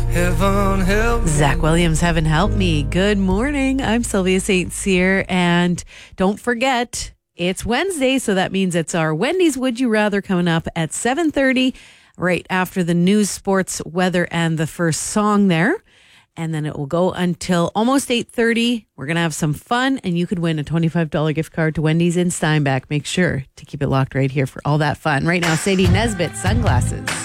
Heaven help me. Zach Williams, Heaven Help Me. Good morning. I'm Sylvia St. Cyr. And don't forget, it's Wednesday, so that means it's our Wendy's Would You Rather coming up at 7:30, right after the news, sports, weather, and the first song there. And then it will go until almost 8:30. We're going to have some fun, and you could win a $25 gift card to Wendy's in Steinbach. Make sure to keep it locked right here for all that fun. Right now, Sadie Nesbitt, Sunglasses.